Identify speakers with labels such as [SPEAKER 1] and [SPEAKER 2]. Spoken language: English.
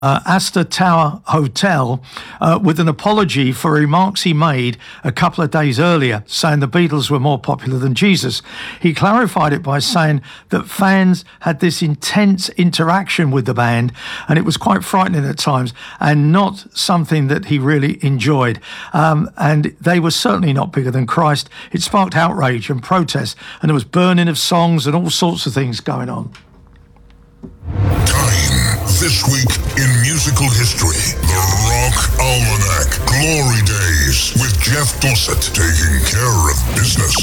[SPEAKER 1] Astor Tower Hotel with an apology for remarks he made a couple of days earlier, saying the Beatles were more popular than Jesus. He clarified it by saying that fans had this intense interaction with the band, and it was quite frightening at times, and not something that he really enjoyed. And they were certainly not bigger than Christ. It sparked outrage and protest, and there was burning of songs and all sorts of things going on.
[SPEAKER 2] This week in musical history, the Rock Almanac Glory Days with Jeff Dossett taking care of business.